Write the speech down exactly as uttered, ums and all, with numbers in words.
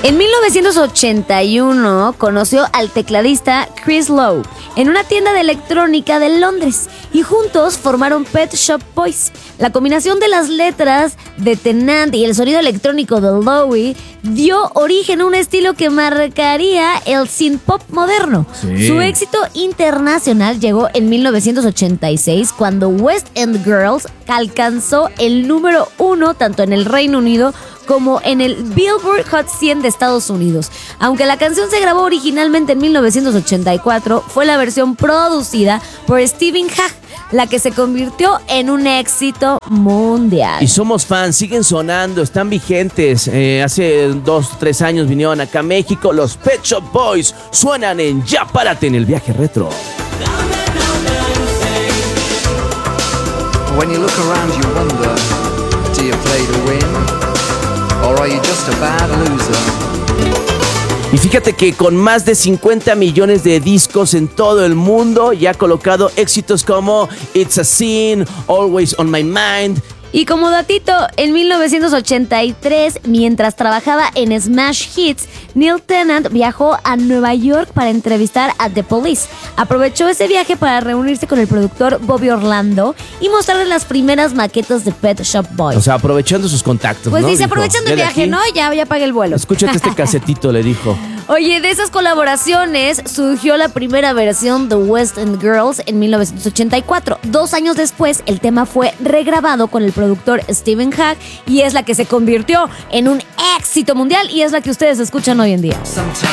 En mil novecientos ochenta y uno conoció al tecladista Chris Lowe en una tienda de electrónica de Londres y juntos formaron Pet Shop Boys. La combinación de las letras de Tennant y el sonido electrónico de Lowe dio origen a un estilo que marcaría el synth-pop moderno. Sí. Su éxito internacional llegó en mil novecientos ochenta y seis cuando West End Girls alcanzó el número uno tanto en el Reino Unido como en el Billboard Hot cien de Estados Unidos. Aunque la canción se grabó originalmente en mil novecientos ochenta y cuatro, fue la versión producida por Stephen Hagg la que se convirtió en un éxito mundial. Y somos fans, siguen sonando, están vigentes. Eh, hace dos, tres años vinieron acá a México. Los Pet Shop Boys suenan en Ya Párate en el viaje retro. When you look around you wonder, do you play to win? Or are you just a bad loser? Y fíjate que con más de cincuenta millones de discos en todo el mundo, ya ha colocado éxitos como It's a Sin, Always on My Mind. Y como datito, en mil novecientos ochenta y tres, mientras trabajaba en Smash Hits, Neil Tennant viajó a Nueva York para entrevistar a The Police. Aprovechó ese viaje para reunirse con el productor Bobby Orlando y mostrarle las primeras maquetas de Pet Shop Boys. O sea, aprovechando sus contactos, Pues ¿no? dice, Dijo, aprovechando el "Ya de viaje, aquí, ¿no? Ya, ya pagué el vuelo. Escúchate este casetito", le dijo. Oye, de esas colaboraciones surgió la primera versión de West End Girls en mil novecientos ochenta y cuatro. Dos años después, el tema fue regrabado con el productor Stephen Hagg y es la que se convirtió en un éxito mundial y es la que ustedes escuchan hoy en día. Sometimes